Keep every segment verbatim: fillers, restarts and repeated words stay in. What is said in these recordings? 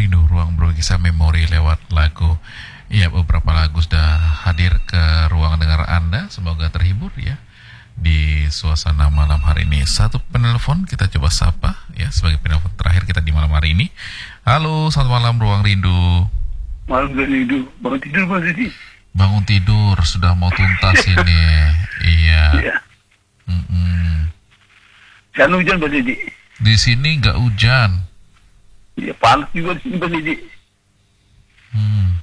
Rindu, ruang berkisah memori lewat lagu. Ya, beberapa lagu sudah hadir ke ruang dengar Anda. Semoga terhibur ya di suasana malam hari ini. Satu penelpon kita coba sapa ya sebagai penelpon terakhir kita di malam hari ini. Halo, selamat malam ruang rindu. Malam rindu, bangun tidur Bang Didi. Bangun tidur, sudah mau tuntas ini. Iya. Iya. Mm-mm. Jangan hujan Bang Didi. Di sini nggak hujan. Iya, panas juga di sini Bang Didi. Hmm.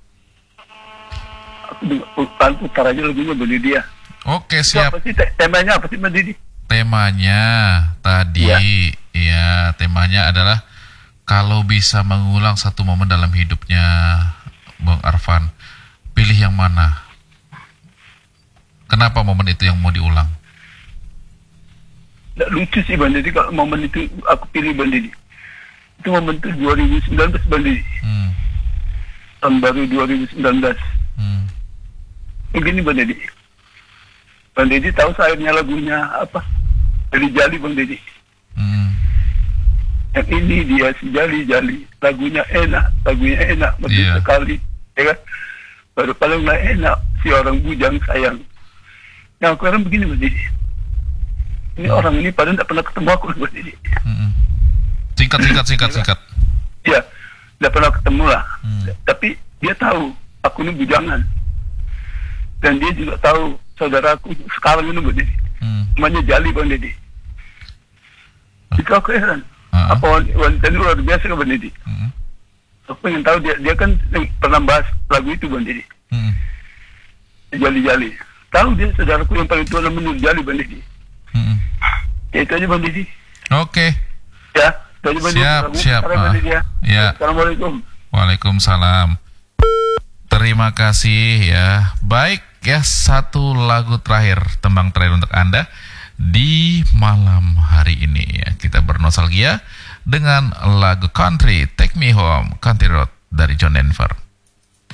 Aku putar, putar aja lagunya Bang Didi ya. Oke, Itu siap. apa sih te- temanya apa sih Bang Didi? Temanya tadi, Ya. ya temanya adalah kalau bisa mengulang satu momen dalam hidupnya Bang Arfan, pilih yang mana? Kenapa momen itu yang mau diulang? Nggak lucu sih Bang Didi kalau momen itu aku pilih Bang Didi. Itu momen itu dua ribu sembilan belas Bang Didi. Hmm. Tahun baru dua ribu sembilan belas. Hmm. Begini Bang Didi. Bang Didi tahu sayapnya lagunya apa? Dari Jali Bang Didi. Hmm. Yang ini dia si Jali Jali. Lagunya enak, lagunya enak, betul Iya. sekali. Ya kan? Baru paling nggak enak si orang bujang sayang. Yang aku heran begini Bang Didi. Ini Hmm. orang ini padahal tidak pernah ketemu aku Bang Didi. Hmm. Singkat, singkat, singkat, singkat. Iya, tidak pernah ketemu lah. Hmm. Tapi dia tahu aku ini bujangan. Dan dia juga tahu saudaraku sekarang ini Bang Didi. Hmm. Namanya Jali Bang Didi. Itu aku heran. Uh-huh. Apa wanita ini luar biasa kan Bang Didi. Hmm. Aku ingin tahu dia dia kan pernah bahas lagu itu Bang Didi. Hmm. Jali-Jali. Tahu dia saudaraku yang paling tua namanya Jali Bang Didi. Hmm. Ya itu aja Bang Didi. Oke. Ya, itu aja Bang Didi. Siap, Lagu siap, sekarang Bang ah. Didi ya. Ya. Assalamualaikum. Waalaikumsalam. Terima kasih ya. Baik ya, satu lagu terakhir, tembang terakhir untuk Anda di malam hari ini ya. Kita bernostalgia dengan lagu country Take Me Home, Country Road dari John Denver.